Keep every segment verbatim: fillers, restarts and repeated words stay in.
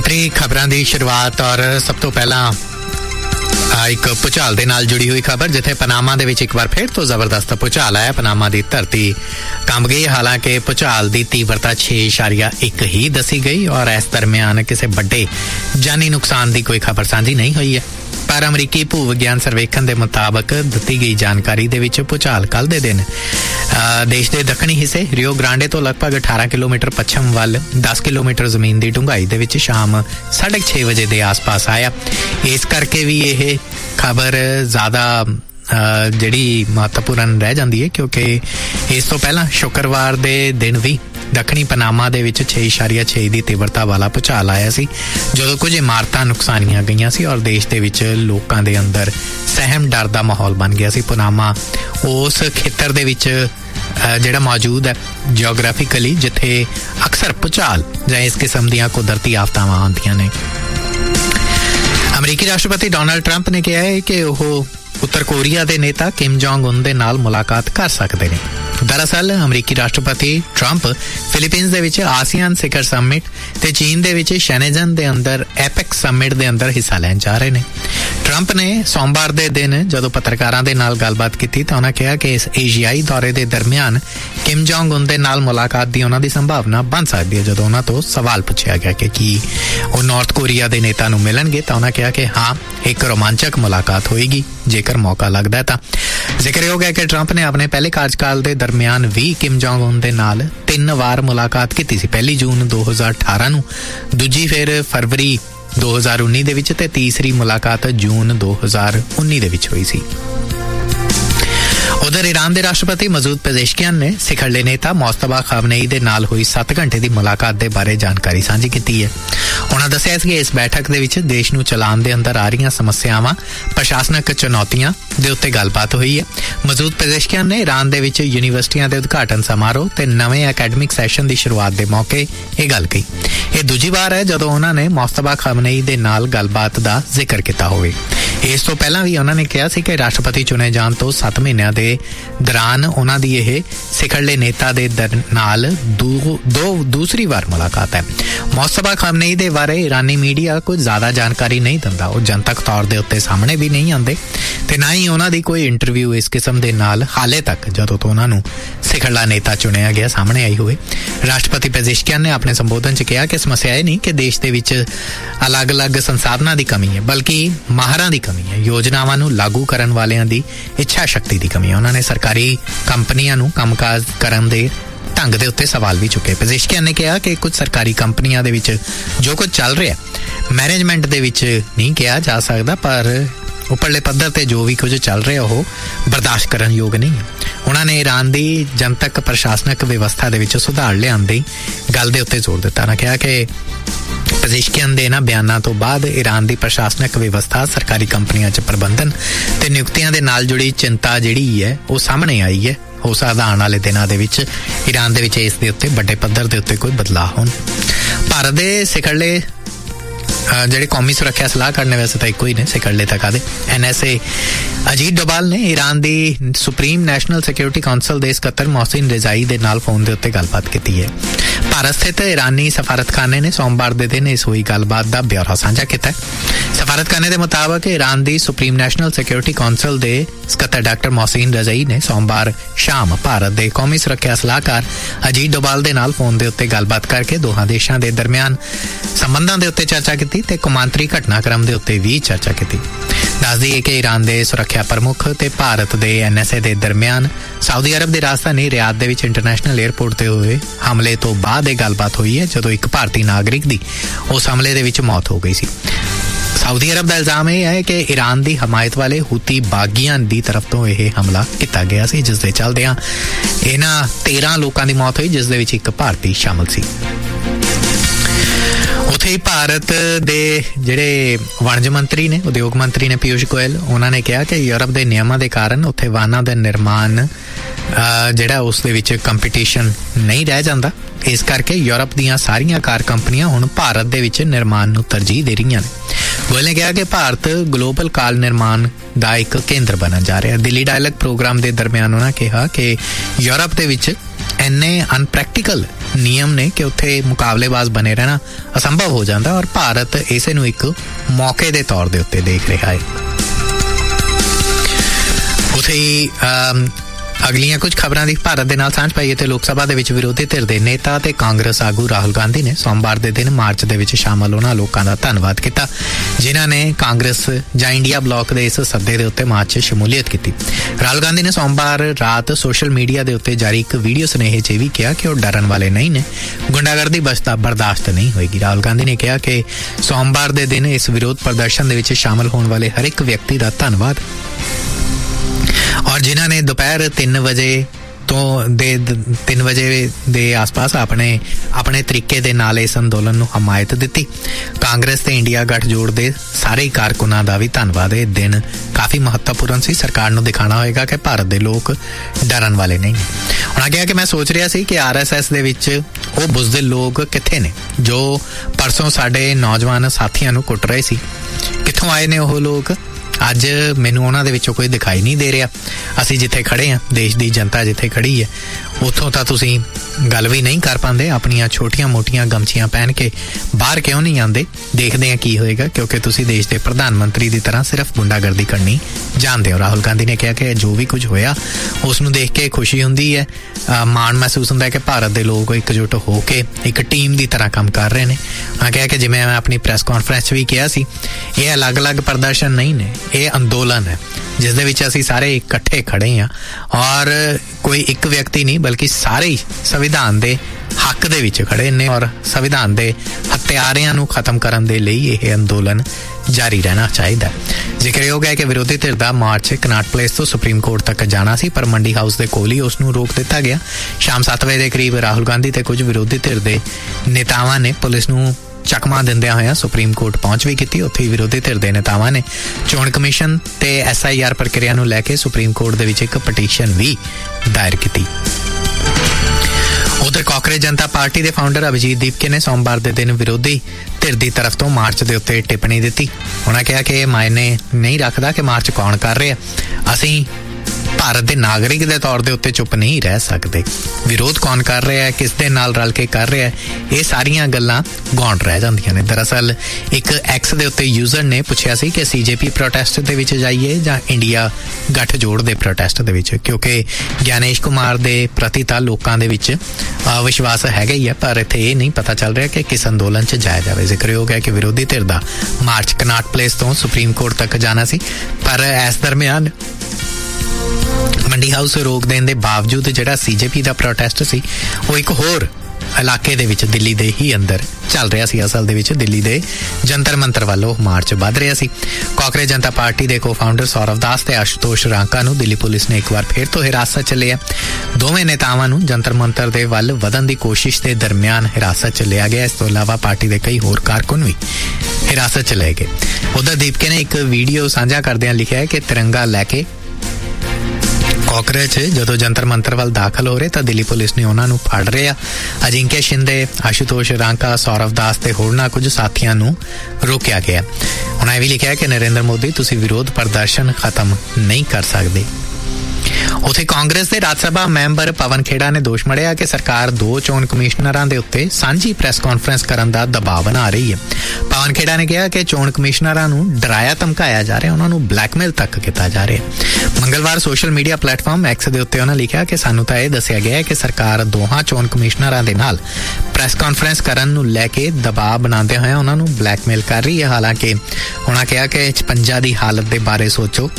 ਖੱਤਰੀ ਖਬਰਾਂ ਦੀ ਸ਼ੁਰੂਆਤ ਔਰ ਸਭ ਤੋਂ ਪਹਿਲਾਂ ਇੱਕ ਭੂਚਾਲ ਦੇ ਨਾਲ ਜੁੜੀ ਹੋਈ ਖਬਰ, ਜਿੱਥੇ ਪਨਾਮਾ ਦੇ ਵਿੱਚ ਇੱਕ ਵਾਰ ਫਿਰ ਤੋਂ ਜ਼ਬਰਦਸਤ ਭੂਚਾਲ ਆਇਆ। ਪਨਾਮਾ ਦੀ ਧਰਤੀ ਕੰਬ ਗਈ। ਹਾਲਾਂਕਿ ਭੂਚਾਲ ਦੀ ਤੀਵਰਤਾ ਛੇ ਇਸ਼ਾਰੀਆ ਇੱਕ ਹੀ ਦੱਸੀ ਗਈ ਔਰ ਇਸ ਦਰਮਿਆਨ ਕਿਸੇ ਵੱਡੇ ਜਾਨੀ ਨੁਕਸਾਨ ਦੀ ਕੋਈ ਖਬਰ ਸਾਂਝੀ ਨਹੀਂ ਹੋਈ ਹੈ। ਪਰ ਅਮਰੀਕੀ ਭੂ ਵਿਗਿਆਨ ਸਰਵੇਖਣ ਦੇ ਮੁਤਾਬਕ ਦਿੱਤੀ ਗਈ ਜਾਣਕਾਰੀ ਦੇ ਵਿੱਚ ਭੂਚਾਲ ਕੱਲ੍ਹ ਦੇ ਦਿਨ ਦੇਸ਼ ਦੇ ਦੱਖਣੀ ਹਿੱਸੇ ਰਿਓ ਗ੍ਰਾਂਡੇ ਤੋਂ ਲਗਭਗ ਅਠਾਰਾਂ ਕਿਲੋਮੀਟਰ ਪੱਛਮ ਵੱਲ ਦਸ ਕਿਲੋਮੀਟਰ ਜ਼ਮੀਨ ਦੀ ਡੂੰਘਾਈ ਦੇ ਵਿੱਚ ਸ਼ਾਮ ਸਾਢੇ ਛੇ ਵਜੇ ਦੇ ਆਸ-ਪਾਸ ਆਇਆ। ਇਸ ਕਰਕੇ ਵੀ ਇਹ ਖਬਰ ਜ਼ਿਆਦਾ ਜਿਹੜੀ ਮਹੱਤਵਪੂਰਨ ਰਹਿ ਜਾਂਦੀ ਹੈ, ਕਿਉਂਕਿ ਇਸ ਤੋਂ ਪਹਿਲਾਂ ਸ਼ੁੱਕਰਵਾਰ ਦੇ ਦਿਨ ਵੀ ਦੱਖਣੀ ਪਨਾਮਾ ਦੇ ਵਿੱਚ ਛੇ ਇਸ਼ਾਰੀਆ ਛੇ ਦੀ ਤੀਵਰਤਾ ਵਾਲਾ ਭੂਚਾਲ ਆਇਆ ਸੀ, ਜਦੋਂ ਕੁਝ ਇਮਾਰਤਾਂ ਨੁਕਸਾਨੀਆਂ ਗਈਆਂ ਸੀ ਔਰ ਦੇਸ਼ ਦੇ ਵਿੱਚ ਲੋਕਾਂ ਦੇ ਅੰਦਰ ਸਹਿਮ ਡਰ ਦਾ ਮਾਹੌਲ ਬਣ ਗਿਆ ਸੀ। ਪਨਾਮਾ ਉਸ ਖੇਤਰ ਦੇ ਵਿੱਚ ਜਿਹੜਾ ਮੌਜੂਦ ਹੈ ਜਿਓਗ੍ਰਾਫਿਕਲੀ, ਜਿੱਥੇ ਅਕਸਰ ਭੂਚਾਲ ਜਾਂ ਇਸ ਕਿਸਮ ਦੀਆਂ ਕੁਦਰਤੀ ਆਫਤਾਵਾਂ ਆਉਂਦੀਆਂ ਨੇ। ਅਮਰੀਕੀ ਰਾਸ਼ਟਰਪਤੀ ਡੋਨਾਲਡ ਟਰੰਪ ਨੇ ਕਿਹਾ ਹੈ ਕਿ ਉਹ ਉੱਤਰ ਕੋਰੀਆ ਦੇ ਨੇਤਾ ਕਿਮ ਜੋਂਗ ਉਨ ਦੇ ਨਾਲ ਮੁਲਾਕਾਤ ਕਰ ਸਕਦੇ ਨੇ। ਦਰਅਸਲ ਅਮਰੀਕੀ ਰਾਸ਼ਟਰਪਤੀ ਟਰੰਪ ਫਿਲੀਪੀਨਸ ਦੇ ਵਿੱਚ ਆਸੀਆਨ ਸਿਖਰ ਸਮਿਟ ਤੇ ਚੀਨ ਦੇ ਵਿੱਚ ਸ਼ੈਨੇਜਨ ਦੇ ਅੰਦਰ ਐਪੈਕ ਸਮਿਟ ਦੇ ਅੰਦਰ ਹਿੱਸਾ ਲੈਣ ਜਾ ਰਹੇ ਨੇ। ਟਰੰਪ ਨੇ ਸੋਮਵਾਰ ਦੇ ਦਿਨ ਜਦੋਂ ਪੱਤਰਕਾਰਾਂ ਦੇ ਨਾਲ ਗੱਲਬਾਤ ਕੀਤੀ ਤਾਂ ਉਹਨਾਂ ਕਿਹਾ ਕਿ ਇਸ ਏਸ਼ੀਆਈ ਦੌਰੇ ਦੇ ਦਰਮਿਆਨ ਕਿਮ ਜੋਂਗ ਉਨ ਦੇ ਨਾਲ ਮੁਲਾਕਾਤ ਦੀ ਉਹਨਾਂ ਦੀ ਸੰਭਾਵਨਾ ਬਣ ਸਕਦੀ ਹੈ। ਜਦੋਂ ਉਹਨਾਂ ਤੋਂ ਸਵਾਲ ਪੁੱਛਿਆ ਗਿਆ ਕਿ ਕੀ ਉਹ ਨਾਰਥ ਕੋਰੀਆ ਦੇ ਨੇਤਾ ਨੂੰ ਮਿਲਣਗੇ ਤਾਂ ਉਹਨਾਂ ਕਿਹਾ ਕਿ ਹਾਂ, ਇੱਕ ਰੋਮਾਂਚਕ ਮੁਲਾਕਾਤ ਹੋਏਗੀ ਜੇਕਰ ਮੌਕਾ ਲੱਗਦਾ ਤਾਂ। ਜ਼ਿਕਰਯੋਗ ਹੈ ਕਿ ਟਰੰਪ ਨੇ ਆਪਣੇ ਪਹਿਲੇ ਕਾਰਜਕਾਲ ਦੇ ਦਰਮਿਆਨ ਵੀ ਕਿਮ ਜੋਂਗ ਉਨ ਦੇ ਨਾਲ ਤਿੰਨ ਵਾਰ ਮੁਲਾਕਾਤ ਕੀਤੀ ਸੀ। ਪਹਿਲੀ ਜੂਨ ਦੋ ਹਜ਼ਾਰ ਅਠਾਰਾਂ ਨੂੰ, ਦੂਜੀ ਫਿਰ ਫਰਵਰੀ ਦੋ ਹਜ਼ਾਰ ਉੱਨੀ ਦੇ ਵਿੱਚ ਤੇ ਤੀਸਰੀ ਮੁਲਾਕਾਤ ਜੂਨ ਦੋ ਹਜ਼ਾਰ ਉੱਨੀ ਦੇ ਵਿੱਚ ਹੋਈ ਸੀ। ਉਧਰ ਈਰਾਨ ਦੇ ਰਾਸ਼ਟਰਪਤੀ ਮਸੂਦ ਪੇਜ਼ੇਸ਼ਕਿਆਨ ਨੇ ਸਿਖਰਲੇ ਨੇਤਾ ਮੋਜਤਬਾ ਖਾਮਨੇਈ ਦੇ ਨਾਲ ਹੋਈ ਸੱਤ ਘੰਟੇ ਦੀ ਮੁਲਾਕਾਤ ਦੇ ਬਾਰੇ ਜਾਣਕਾਰੀ ਸਾਂਝੀ ਕੀਤੀ ਹੈ। ਉਹਨਾਂ ਦੱਸਿਆ ਕਿ ਇਸ ਬੈਠਕ ਦੇ ਵਿੱਚ ਦੇਸ਼ ਨੂੰ ਚਲਾਉਣ ਦੇ ਅੰਦਰ ਆ ਰਹੀਆਂ ਸਮੱਸਿਆਵਾਂ, ਪ੍ਰਸ਼ਾਸਨਕ ਚੁਣੌਤੀਆਂ ਦੇ ਉੱਤੇ ਗੱਲਬਾਤ ਹੋਈ ਹੈ। ਮਸੂਦ ਪੇਜ਼ੇਸ਼ਕਿਆਨ ਨੇ ਈਰਾਨ ਦੇ ਵਿੱਚ ਯੂਨੀਵਰਸਿਟੀਆਂ ਦੇ ਉਦਘਾਟਨ ਸਮਾਰੋਹ ਤੇ ਨਵੇਂ ਅਕੈਡਮਿਕ ਸੈਸ਼ਨ ਦੀ ਸ਼ੁਰੂਆਤ ਦੇ ਮੌਕੇ ਇਹ ਗੱਲ ਕਹੀ। ਇਹ ਦੂਜੀ ਵਾਰ ਹੈ ਜਦੋਂ ਉਹਨਾਂ ਨੇ ਮੋਜਤਬਾ ਖਾਮਨੇਈ ਦੇ ਨਾਲ ਗੱਲਬਾਤ ਦਾ ਜ਼ਿਕਰ ਕੀਤਾ ਹੋਵੇ। ਇਸ ਤੋਂ ਪਹਿਲਾਂ ਵੀ ਉਹਨਾਂ ਨੇ ਕਿਹਾ ਸੀ ਕਿ ਰਾਸ਼ਟਰਪਤੀ ਚੁਣੇ ਜਾਣ ਤੋਂ ਸੱਤ ਮਹੀਨਿਆਂ ਦੇ ਦੌਰਾਨ ਉਹਨਾਂ ਦੀ ਇਹ ਸਿਖਰਲੇ ਨੇਤਾ ਦੇ ਨਾਲ ਦੋ, ਦੋ ਦੂਸਰੀ ਵਾਰ ਮੁਲਾਕਾਤ ਹੈ। ਮੋਜਤਬਾ ਖਾਮਨੇਈ ਦੇ ਬਾਰੇ ਈਰਾਨੀ ਮੀਡੀਆ ਕੁਝ ਜ਼ਿਆਦਾ ਜਾਣਕਾਰੀ ਨਹੀਂ ਦਿੰਦਾ। ਉਹ ਜਨਤਕ ਤੌਰ ਦੇ ਉੱਤੇ ਸਾਹਮਣੇ ਵੀ ਨਹੀਂ ਆਉਂਦੇ ਤੇ ਨਾ ਹੀ ਉਹਨਾਂ ਦੀ ਕੋਈ ਇੰਟਰਵਿਊ ਇਸ ਕਿਸਮ ਦੇ ਨਾਲ ਹਾਲੇ ਤੱਕ, ਜਦੋਂ ਤੋਂ ਉਹਨਾਂ ਨੂੰ ਸਿਖਰਲਾ ਨੇਤਾ ਚੁਣਿਆ ਗਿਆ, ਸਾਹਮਣੇ ਆਈ ਹੋਵੇ। ਰਾਸ਼ਟਰਪਤੀ ਪੇਜ਼ੇਸ਼ਕਿਆਨ ਨੇ ਆਪਣੇ ਸੰਬੋਧਨ 'ਚ ਕਿਹਾ ਕਿ ਸਮੱਸਿਆ ਇਹ ਨਹੀਂ ਕਿ ਦੇਸ਼ ਦੇ ਵਿੱਚ ਅਲੱਗ-ਅਲੱਗ ਸੰਸਾਧਨਾਂ ਦੀ ਕਮੀ ਹੈ, ਬਲਕਿ ਮਾਹਰਾਂ ਦੀ ਕਮੀ ਹੈ, ਯੋਜਨਾਵਾਂ ਨੂੰ ਲਾਗੂ ਕਰਨ ਵਾਲਿਆਂ ਦੀ ਇੱਛਾ ਸ਼ਕਤੀ ਦੀ ਕਮੀ ਹੈ। ਉਹਨਾਂ ਨੇ ਸਰਕਾਰੀ ਕੰਪਨੀਆਂ ਨੂੰ ਕੰਮਕਾਜ ਕਰਨ ਦੇ ਢੰਗ ਦੇ ਉੱਤੇ ਸਵਾਲ ਵੀ ਚੁੱਕੇ। ਪੇਜ਼ੇਸ਼ਕਿਆਨ ਨੇ ਕਿਹਾ ਕਿ ਕੁਝ ਸਰਕਾਰੀ ਕੰਪਨੀਆਂ ਦੇ ਵਿੱਚ ਜੋ ਕੁਝ ਚੱਲ ਰਿਹਾ ਮੈਨੇਜਮੈਂਟ ਦੇ ਵਿੱਚ ਨਹੀਂ ਕਿਹਾ ਜਾ ਸਕਦਾ, ਪਰ ਉੱਪਰਲੇ ਪੱਧਰ ਤੇ ਜੋ ਵੀ ਕੁਝ ਚੱਲ ਰਿਹਾ ਉਹ ਬਰਦਾਸ਼ਤ ਕਰਨ ਯੋਗ ਨਹੀਂ ਹੈ। ਉਹਨਾਂ ਨੇ ਈਰਾਨ ਦੀ ਜਨਤਕ ਪ੍ਰਸ਼ਾਸਨਕ ਵਿਵਸਥਾ ਦੇ ਵਿੱਚ ਸੁਧਾਰ ਲਿਆਉਣ ਦੀ ਗੱਲ ਦੇ ਉੱਤੇ ਜ਼ੋਰ ਦਿੱਤਾ। ਉਹਨਾਂ ਕਿਹਾ ਕਿ ਪੇਜ਼ੇਸ਼ਕਿਆਨ ਦੇ ਇਹਨਾਂ ਬਿਆਨਾਂ ਤੋਂ ਬਾਅਦ ਈਰਾਨ ਦੀ ਪ੍ਰਸ਼ਾਸਨਕ ਵਿਵਸਥਾ, ਸਰਕਾਰੀ ਕੰਪਨੀਆਂ 'ਚ ਪ੍ਰਬੰਧਨ ਤੇ ਨਿਯੁਕਤੀਆਂ ਦੇ ਨਾਲ ਜੁੜੀ ਚਿੰਤਾ ਜਿਹੜੀ ਹੈ ਉਹ ਸਾਹਮਣੇ ਆਈ ਹੈ। ਹੋ ਸਕਦਾ ਆਉਣ ਵਾਲੇ ਦਿਨਾਂ ਦੇ ਵਿੱਚ ਈਰਾਨ ਦੇ ਵਿੱਚ ਇਸ ਦੇ ਉੱਤੇ ਵੱਡੇ ਪੱਧਰ ਦੇ ਉੱਤੇ ਕੋਈ ਬਦਲਾਅ ਹੋਣ। ਭਾਰਤ ਦੇ ਸਿਖਰਲੇ ਜਿਹੜੇ ਕੌਮੀ ਸੁਰੱਖਿਆ ਸਲਾਹਕਾਰ ਨੇ, ਵੈਸੇ ਤਾਂ ਇੱਕੋ ਹੀ ਨੇ ਸਿਖਰਲੇ ਤੱਕ ਆਦੇ, N S A Ajit Doval ਨੇ ਈਰਾਨ ਦੀ ਸੁਪਰੀਮ ਨੈਸ਼ਨਲ ਸਿਕਿਉਰਿਟੀ ਕਾਉਂਸਲ ਦੇ ਸਕੱਤਰ ਮੋਹਸਿਨ ਰਿਜ਼ਾਈ ਦੇ ਨਾਲ ਫੋਨ ਦੇ ਉੱਤੇ ਗੱਲਬਾਤ ਕੀਤੀ ਹੈ। ਭਾਰਤ ਸਥਿਤ ਈਰਾਨੀ ਸਫਾਰਤਖਾਨੇ ਨੇ ਸੋਮਵਾਰ ਦੇ ਦਿਨ ਇਸ ਹੋਈ ਗੱਲਬਾਤ ਦਾ ਬਿਊਰਾ ਸਾਂਝਾ ਕੀਤਾ। ਸਫਾਰਤਖਾਨੇ ਦੇ ਮੁਤਾਬਕ ਈਰਾਨ ਦੀ ਸੁਪਰੀਮ ਨੈਸ਼ਨਲ ਸਿਕਿਉਰਿਟੀ ਕਾਉਂਸਲ ਦੇ ਸਕੱਤਰ ਡਾਕਟਰ ਮੋਹਸਿਨ ਰਿਜ਼ਾਈ ਨੇ ਸੋਮਵਾਰ ਸ਼ਾਮ ਭਾਰਤ ਦੇ ਕੌਮੀ ਸੁਰੱਖਿਆ ਸਲਾਹਕਾਰ ਅਜੀਤ ਡੋਭਾਲ ਦੇ ਨਾਲ ਫੋਨ ਦੇ ਉੱਤੇ ਗੱਲਬਾਤ ਕਰਕੇ ਦੋਹਾਂ ਦੇਸ਼ਾਂ ਦੇ ਦਰਮਿਆਨ ਸੰਬੰਧਾਂ ਦੇ ਉੱਤੇ ਚਰਚਾ ਕੀਤੀ ਤੇ ਕੌਮਾਂਤਰੀ ਘਟਨਾਕ੍ਰਮ ਦੇ ਉੱਤੇ ਵੀ ਚਰਚਾ ਕੀਤੀ। ਦੱਸਦੀ ਹੈ ਕਿ ਈਰਾਨ ਦੇ ਸੁਰੱਖਿਆ ਪ੍ਰਮੁੱਖ ਤੇ ਭਾਰਤ ਦੇ ਐਨ ਐਸ ਏ ਦੇ ਦਰਮਿਆਨ ਸਾਊਦੀ ਅਰਬ ਦੀ ਰਾਜਧਾਨੀ ਰਿਆਦ ਦੇ ਵਿੱਚ ਇੰਟਰਨੈਸ਼ਨਲ ਏਅਰਪੋਰਟ ਤੇ ਹੋਏ ਹਮਲੇ ਤੋਂ ਬਾਅਦ ਇਹ ਗੱਲਬਾਤ ਹੋਈ ਹੈ, ਜਦੋਂ ਇੱਕ ਭਾਰਤੀ ਨਾਗਰਿਕ ਦੀ ਉਸ ਹਮਲੇ ਦੇ ਵਿੱਚ ਮੌਤ ਹੋ ਗਈ ਸੀ। ਸਾਊਦੀ ਅਰਬ ਦਾ ਇਲਜ਼ਾਮ ਇਹ ਹੈ ਕਿ ਈਰਾਨ ਦੀ ਹਮਾਇਤ ਵਾਲੇ ਹੂਤੀ ਬਾਗੀਆਂ ਦੀ ਤਰਫ ਤੋਂ ਇਹ ਹਮਲਾ ਕੀਤਾ ਗਿਆ ਸੀ, ਜਿਸ ਦੇ ਚੱਲਦਿਆਂ ਇਹਨਾਂ ਤੇਰਾਂ ਲੋਕਾਂ ਦੀ ਮੌਤ ਹੋਈ, ਜਿਸ ਦੇ ਵਿੱਚ ਇੱਕ ਭਾਰਤੀ ਸ਼ਾਮਲ ਸੀ। ਉੱਥੇ ਹੀ ਭਾਰਤ ਦੇ ਜਿਹੜੇ ਵਣਜ ਮੰਤਰੀ ਨੇ, ਉਦਯੋਗ ਮੰਤਰੀ ਨੇ ਪੀਯੂਸ਼ ਗੋਇਲ, ਉਹਨਾਂ ਨੇ ਕਿਹਾ ਕਿ ਯੂਰਪ ਦੇ ਨਿਯਮਾਂ ਦੇ ਕਾਰਨ ਉੱਥੇ ਵਾਹਨਾਂ ਦਾ ਨਿਰਮਾਣ ਜਿਹੜਾ ਉਸ ਦੇ ਵਿੱਚ ਕੰਪੀਟੀਸ਼ਨ ਨਹੀਂ ਰਹਿ ਜਾਂਦਾ। ਇਸ ਕਰਕੇ ਯੂਰਪ ਦੀਆਂ ਸਾਰੀਆਂ ਕਾਰ ਕੰਪਨੀਆਂ ਹੁਣ ਭਾਰਤ ਦੇ ਵਿੱਚ ਨਿਰਮਾਣ ਨੂੰ ਤਰਜੀਹ ਦੇ ਰਹੀਆਂ ਨੇ। ਗੋਇਲ ਨੇ ਕਿਹਾ ਕਿ ਭਾਰਤ ਗਲੋਬਲ ਕਾਰ ਨਿਰਮਾਣ ਦਾ ਇੱਕ ਕੇਂਦਰ ਬਣਨ ਜਾ ਰਿਹਾ। ਦਿੱਲੀ ਡਾਇਲੌਗ ਪ੍ਰੋਗਰਾਮ ਦੇ ਦਰਮਿਆਨ ਉਹਨਾਂ ਕਿਹਾ ਕਿ ਯੂਰਪ ਦੇ ਵਿੱਚ ਇੰਨੇ ਅਨਪ੍ਰੈਕਟੀਕਲ ਨਿਯਮ ਨੇ ਕਿ ਉੱਥੇ ਮੁਕਾਬਲੇਬਾਜ਼ ਬਣੇ ਰਹਿਣਾ ਅਸੰਭਵ ਹੋ ਜਾਂਦਾ ਔਰ ਭਾਰਤ ਇਸੇ ਨੂੰ ਇੱਕ ਮੌਕੇ ਦੇ ਤੌਰ ਦੇ ਉੱਤੇ ਦੇਖ ਰਿਹਾ ਹੈ। ਉੱਥੇ ਅਗਲੀਆਂ ਕੁਝ ਖਬਰਾਂ ਦੀ ਭਾਰਤ ਦੇ ਨਾਲ ਸਾਂਝ ਪਾਈਏ ਤੇ ਲੋਕ ਸਭਾ ਦੇ ਵਿੱਚ ਵਿਰੋਧੀ ਧਿਰ ਦੇ ਨੇਤਾ ਤੇ ਕਾਂਗਰਸ ਆਗੂ ਰਾਹੁਲ ਗਾਂਧੀ ਨੇ ਸੋਮਵਾਰ ਦੇ ਦਿਨ ਮਾਰਚ ਦੇ ਵਿੱਚ ਸ਼ਾਮਲ ਉਹਨਾਂ ਲੋਕਾਂ ਦਾ ਧੰਨਵਾਦ ਕੀਤਾ ਜਿਨ੍ਹਾਂ ਨੇ ਕਾਂਗਰਸ ਜਾਂ ਇੰਡੀਆ ਬਲਾਕ ਦੇ ਇਸ ਸੱਦੇ ਦੇ ਉੱਤੇ ਮਾਰਚ 'ਚ ਸ਼ਮੂਲੀਅਤ ਕੀਤੀ। ਰਾਹੁਲ ਗਾਂਧੀ ਨੇ ਸੋਮਵਾਰ ਰਾਤ ਸੋਸ਼ਲ ਮੀਡੀਆ ਦੇ ਉੱਤੇ ਜਾਰੀ ਇੱਕ ਵੀਡੀਓ ਸੁਨੇਹੇ 'ਚ ਇਹ ਵੀ ਕਿਹਾ ਕਿ ਉਹ ਡਰਨ ਵਾਲੇ ਨਹੀਂ ਨੇ, ਗੁੰਡਾਗਰਦੀ ਬਸਤਾ ਬਰਦਾਸ਼ਤ ਨਹੀਂ ਹੋਏਗੀ। ਰਾਹੁਲ ਗਾਂਧੀ ਨੇ ਕਿਹਾ ਕਿ ਸੋਮਵਾਰ ਦੇ ਦਿਨ ਇਸ ਵਿਰੋਧ ਪ੍ਰਦਰਸ਼ਨ ਦੇ ਵਿੱਚ ਸ਼ਾਮਲ ਹੋਣ ਵਾਲੇ ਹਰ ਇੱਕ ਵਿਅਕਤੀ ਦਾ ਧੰਨਵਾਦ ਔਰ ਜਿਨ੍ਹਾਂ ਨੇ ਦੁਪਹਿਰ ਤਿੰਨ ਵਜੇ ਤੋਂ ਦੇ ਤਿੰਨ ਵਜੇ ਦੇ ਆਸ-ਪਾਸ ਆਪਣੇ ਆਪਣੇ ਤਰੀਕੇ ਦੇ ਨਾਲ ਇਸ ਅੰਦੋਲਨ ਨੂੰ ਹਮਾਇਤ ਦਿੱਤੀ। ਕਾਂਗਰਸ ਤੇ ਇੰਡੀਆ ਗੱਠਜੋੜ ਦੇ ਸਾਰੇ ਕਾਰਕੁਨਾਂ ਦਾ ਵੀ ਧੰਨਵਾਦ। ਇਹ ਦਿਨ ਕਾਫੀ ਮਹੱਤਵਪੂਰਨ ਸੀ। ਸਰਕਾਰ ਨੂੰ ਦਿਖਾਉਣਾ ਹੋਏਗਾ ਕਿ ਭਾਰਤ ਦੇ ਲੋਕ ਡਰਨ ਵਾਲੇ ਨਹੀਂ। ਉਹਨਾਂ ਕਿਹਾ ਕਿ ਮੈਂ ਸੋਚ ਰਿਹਾ ਸੀ ਕਿ ਆਰ ਐਸ ਐਸ ਦੇ ਵਿੱਚ ਉਹ ਬੁਜ਼ਦਿਲ ਲੋਕ ਕਿੱਥੇ ਨੇ ਜੋ ਪਰਸੋਂ ਸਾਡੇ ਨੌਜਵਾਨ ਸਾਥੀਆਂ ਨੂੰ ਕੁੱਟ ਰਹੇ ਸੀ, ਕਿੱਥੋਂ ਆਏ ਨੇ ਉਹ ਲੋਕ? ਅੱਜ ਮੈਨੂੰ ਉਹਨਾਂ ਦੇ ਵਿੱਚੋਂ ਕੋਈ ਦਿਖਾਈ ਨਹੀਂ ਦੇ ਰਿਹਾ। ਅਸੀਂ ਜਿੱਥੇ ਖੜੇ ਹਾਂ, ਦੇਸ਼ ਦੀ ਜਨਤਾ ਜਿੱਥੇ ਖੜੀ ਹੈ, ਉੱਥੋਂ ਤਾਂ ਤੁਸੀਂ ਗੱਲ ਵੀ ਨਹੀਂ ਕਰ ਪਾਉਂਦੇ। ਆਪਣੀਆਂ ਛੋਟੀਆਂ ਮੋਟੀਆਂ ਗਮਛੀਆਂ ਪਹਿਨ ਕੇ ਬਾਹਰ ਕਿਉਂ ਨਹੀਂ ਆਉਂਦੇ? ਦੇਖਦੇ ਹਾਂ ਕੀ ਹੋਏਗਾ, ਕਿਉਂਕਿ ਤੁਸੀਂ ਦੇਸ਼ ਦੇ ਪ੍ਰਧਾਨ ਮੰਤਰੀ ਦੀ ਤਰ੍ਹਾਂ ਸਿਰਫ ਗੁੰਡਾਗਰਦੀ ਕਰਨੀ ਜਾਣਦੇ ਹੋ। ਰਾਹੁਲ ਗਾਂਧੀ ਨੇ ਕਿਹਾ ਕਿ ਜੋ ਵੀ ਕੁਝ ਹੋਇਆ ਉਸ ਨੂੰ ਦੇਖ ਕੇ ਖੁਸ਼ੀ ਹੁੰਦੀ ਹੈ, ਮਾਣ ਮਹਿਸੂਸ ਹੁੰਦਾ ਹੈ ਕਿ ਭਾਰਤ ਦੇ ਲੋਕ ਇਕਜੁੱਟ ਹੋ ਕੇ ਇੱਕ ਟੀਮ ਦੀ ਤਰ੍ਹਾਂ ਕੰਮ ਕਰ ਰਹੇ ਨੇ। ਉਹਨਾਂ ਕਿਹਾ ਕਿ ਜਿਵੇਂ ਮੈਂ ਆਪਣੀ ਪ੍ਰੈਸ ਕਾਨਫਰੰਸ 'ਚ ਵੀ ਕਿਹਾ ਸੀ, ਇਹ ਅਲੱਗ-ਅਲੱਗ ਪ੍ਰਦਰਸ਼ਨ ਨਹੀਂ ਨੇ, ਇਹ ਅੰਦੋਲਨ ਹੈ ਜਿਸ ਦੇ ਵਿੱਚ ਅਸੀਂ ਸਾਰੇ ਇਕੱਠੇ ਖੜੇ ਹਾਂ ਔਰ ਕੋਈ ਇੱਕ ਵਿਅਕਤੀ ਨਹੀਂ ਬਲਕਿ ਸਾਰੇ ਹੀ ਸੰਵਿਧਾਨ ਦੇ ਹੱਕ ਦੇ ਵਿੱਚ ਖੜੇ ਨੇ ਔਰ ਸੰਵਿਧਾਨ ਦੇ ਹੱਤਿਆਰਿਆਂ ਨੂੰ ਖਤਮ ਕਰਨ ਦੇ ਲਈ ਇਹ ਅੰਦੋਲਨ ਜਾਰੀ ਰਹਿਣਾ ਚਾਹੀਦਾ। ਜ਼ਿਕਰਯੋਗ ਹੈ ਕਿ ਵਿਰੋਧੀ ਧਿਰ ਦਾ ਮਾਰਚ ਕਨਾਟ ਪਲੇਸ ਤੋਂ ਸੁਪਰੀਮ ਕੋਰਟ ਤੱਕ ਜਾਣਾ ਸੀ, ਪਰ ਮੰਡੀ ਹਾਊਸ ਦੇ ਕੋਲ ਹੀ ਉਸ ਨੂੰ ਰੋਕ ਦਿੱਤਾ ਗਿਆ। ਸ਼ਾਮ ਸੱਤ ਵਜੇ ਦੇ ਕਰੀਬ ਰਾਹੁਲ ਗਾਂਧੀ ਤੇ ਕੁਝ ਵਿਰੋਧੀ ਧਿਰ ਦੇ ਨੇਤਾਵਾਂ ਨੇ ਪੁਲਿਸ ਨੂੰ ਚਕਮਾ ਦਿੰਦਿਆਂ ਹੋਇਆਂ ਸੁਪਰੀਮ ਕੋਰਟ ਪਹੁੰਚ ਵੀ ਕੀਤੀ। ਉੱਥੇ ਹੀ ਵਿਰੋਧੀ ਧਿਰ ਦੇ ਨੇਤਾਵਾਂ ਨੇ ਚੋਣ ਕਮਿਸ਼ਨ ਤੇ ਐਸ ਆਈ ਆਰ ਪ੍ਰਕਿਰਿਆ ਨੂੰ ਲੈ ਕੇ ਸੁਪਰੀਮ ਕੋਰਟ ਦੇ ਵਿੱਚ ਇੱਕ ਪਟੀਸ਼ਨ ਵੀ ਦਾਇਰ ਕੀਤੀ। ਉਧਰ ਕਾਂਗਰਸ ਜਨਤਾ ਪਾਰਟੀ ਦੇ ਫਾਊਂਡਰ ਅਭਿਜੀਤ ਦੀਪਕੇ ਨੇ ਸੋਮਵਾਰ ਦੇ ਦਿਨ ਵਿਰੋਧੀ ਧਿਰ ਦੀ ਤਰਫ ਤੋਂ ਮਾਰਚ ਦੇ ਉੱਤੇ ਟਿੱਪਣੀ ਦਿੱਤੀ। ਉਹਨਾਂ ਕਿਹਾ ਕਿ ਇਹ ਮਾਇਨੇ ਨਹੀਂ ਰੱਖਦਾ ਕਿ ਮਾਰਚ ਕੌਣ ਕਰ ਰਿਹਾ, ਅਸੀਂ ਭਾਰਤ ਦੇ ਨਾਗਰਿਕ ਦੇ ਤੌਰ ਦੇ ਉੱਤੇ ਚੁੱਪ ਨਹੀਂ ਰਹਿ ਸਕਦੇ। ਵਿਰੋਧ ਕੌਣ ਕਰ ਰਿਹਾ ਹੈ, ਕਿਸ ਦੇ ਨਾਲ ਰਲ ਕੇ ਕਰ ਰਿਹਾ ਹੈ, ਇਹ ਸਾਰੀਆਂ ਗੱਲਾਂ ਗੌਣ ਰਹਿ ਜਾਂਦੀਆਂ ਨੇ। ਦਰਅਸਲ ਇੱਕ ਐਕਸ ਦੇ ਉੱਤੇ ਯੂਜ਼ਰ ਨੇ ਪੁੱਛਿਆ ਸੀ ਕਿ ਸੀ ਜੇ ਪੀ ਪ੍ਰੋਟੈਸਟ ਦੇ ਵਿੱਚ ਜਾਈਏ ਜਾਂ ਇੰਡੀਆ ਗੱਠਜੋੜ ਦੇ ਪ੍ਰੋਟੈਸਟ ਦੇ ਵਿੱਚ, ਕਿਉਂਕਿ ਗਿਆਨੇਸ਼ ਕੁਮਾਰ ਦੇ ਪ੍ਰਤੀ ਤਾਂ ਲੋਕਾਂ ਦੇ ਵਿੱਚ ਵਿਸ਼ਵਾਸ ਹੈਗਾ ਹੀ ਹੈ, ਪਰ ਇੱਥੇ ਇਹ ਨਹੀਂ ਪਤਾ ਚੱਲ ਰਿਹਾ ਕਿ ਕਿਸ ਅੰਦੋਲਨ 'ਚ ਜਾਇਆ ਜਾਵੇ। ਜ਼ਿਕਰਯੋਗ ਹੈ ਕਿ ਵਿਰੋਧੀ ਧਿਰ ਦਾ ਮਾਰਚ ਕਨਾਟ ਪਲੇਸ ਤੋਂ ਸੁਪਰੀਮ ਕੋਰਟ ਤੱਕ ਜਾਣਾ ਸੀ, ਪਰ ਇਸ ਦਰਮਿਆਨ ਮੰਡੀ ਹਾਊਸ ਰੋਕ ਦੇਣ ਦੇ ਬਾਵਜੂਦ ਜਿਹੜਾ ਸੀ ਜੇ ਪੀ ਦਾ ਪ੍ਰੋਟੈਸਟ ਸੀ ਉਹ ਇੱਕ ਹੋਰ ਇਲਾਕੇ ਦੇ ਵਿੱਚ ਦਿੱਲੀ ਦੇ ਹੀ ਅੰਦਰ ਚੱਲ ਰਿਹਾ ਸੀ। ਅਸਲ ਦੇ ਵਿੱਚ ਦਿੱਲੀ ਦੇ ਜੰਤਰ ਮੰਤਰ ਵੱਲੋਂ ਮਾਰਚ ਵੱਧ ਰਿਹਾ ਸੀ। ਕਾਂਗਰਸ ਜਨਤਾ ਪਾਰਟੀ ਦੇ ਕੋ ਫਾਊਂਡਰ ਸੌਰਵ ਦਾਸ ਤੇ ਆਸ਼ੂਤੋਸ਼ ਰਾਂਕਾ ਨੂੰ ਦਿੱਲੀ ਪੁਲਿਸ ਨੇ ਇੱਕ ਵਾਰ ਫਿਰ ਤੋਂ ਹਿਰਾਸਤ 'ਚ ਲਿਆ। ਦੋਵੇਂ ਨੇਤਾਵਾਂ ਨੂੰ ਜੰਤਰ ਮੰਤਰ ਦੇ ਵੱਲ ਵਧਣ ਦੀ ਕੋਸ਼ਿਸ਼ ਦੇ ਦਰਮਿਆਨ ਹਿਰਾਸਤ 'ਚ ਲਿਆ ਗਿਆ। ਇਸ ਤੋਂ ਇਲਾਵਾ ਪਾਰਟੀ ਦੇ ਕਈ ਹੋਰ ਕਾਰਕੁਨ ਵੀ ਹਿਰਾਸਤ 'ਚ ਲਏ ਗਏ। ਉਧਰ ਦੀਪਕੇ ਨੇ ਇੱਕ ਵੀਡੀਓ ਸਾਂਝਾ ਕਰਦਿਆਂ ਲਿਖਿਆ ਕਿ ਤਿਰੰਗਾ ਲੈ ਕੇ ਕਾਂਗਰਸ 'ਚ ਜਦੋਂ ਜੰਤਰ ਮੰਤਰ ਵੱਲ ਦਾਖਲ ਹੋ ਰਹੇ ਤਾਂ ਦਿੱਲੀ ਪੁਲਿਸ ਨੇ ਉਹਨਾਂ ਨੂੰ ਫੜ ਰਿਹਾ। ਅਜਿੰਕੇ ਸ਼ਿੰਦੇ, ਆਸ਼ੂਤੋਸ਼ ਰਾਂਕਾ, ਸੌਰਵ ਦਾਸ ਤੇ ਹੋਰਨਾਂ ਕੁਝ ਸਾਥੀਆਂ ਨੂੰ ਰੋਕਿਆ ਗਿਆ। ਉਹਨਾਂ ਇਹ ਵੀ ਲਿਖਿਆ ਕਿ ਨਰਿੰਦਰ ਮੋਦੀ ਤੁਸੀਂ ਵਿਰੋਧ ਪ੍ਰਦਰਸ਼ਨ ਖਤਮ ਨਹੀਂ ਕਰ ਸਕਦੇ। ਉੱਥੇ ਕਾਂਗਰਸ ਦੇ ਰਾਜ ਸਭਾ ਮੈਂਬਰ ਪਵਨ ਖੇੜਾ ਨੇ ਦੋਸ਼ ਮੜਿਆ ਕਿ ਸਰਕਾਰ ਦੋ ਚੋਣ ਕਮਿਸ਼ਨਰਾਂ ਦੇ ਉੱਤੇ ਸਾਂਝੀ ਪ੍ਰੈਸ ਕਾਨਫਰੰਸ ਕਰਨ ਦਾ ਦਬਾਅ ਬਣਾ ਰਹੀ ਹੈ। ਪਵਨ ਖੇੜਾ ਨੇ ਕਿਹਾ ਕਿ ਚੋਣ ਕਮਿਸ਼ਨਰਾਂ ਨੂੰ ਡਰਾਇਆ ਧਮਕਾਇਆ ਜਾ ਰਿਹਾ, ਉਹਨਾਂ ਨੂੰ ਬਲੈਕਮੇਲ ਤੱਕ ਕੀਤਾ ਜਾ ਰਿਹਾ। ਮੰਗਲਵਾਰ ਸੋਸ਼ਲ ਮੀਡੀਆ ਪਲੇਟਫਾਰਮ ਐਕਸ ਦੇ ਉੱਤੇ ਉਹਨਾਂ ਲਿਖਿਆ ਕਿ ਸਾਨੂੰ ਤਾਂ ਇਹ ਦੱਸਿਆ ਗਿਆ ਹੈ ਕਿ ਸਰਕਾਰ ਦੋਹਾਂ ਚੋਣ ਕਮਿਸ਼ਨਰਾਂ ਦੇ ਨਾਲ ਪ੍ਰੈਸ ਕਾਨਫਰੰਸ ਕਰਨ ਨੂੰ ਲੈ ਕੇ ਦਬਾਅ ਬਣਾਉਂਦੇ ਹੋਏ ਉਹਨਾਂ ਨੂੰ ਬਲੈਕਮੇਲ ਕਰ ਰਹੀ ਹੈ। ਹਾਲਾਂਕਿ ਉਹਨਾਂ ਕਿਹਾ ਕਿ ਛਪੰਜਾ ਦੀ ਹਾਲਤ ਦੇ ਬਾਰੇ ਸੋਚੋ।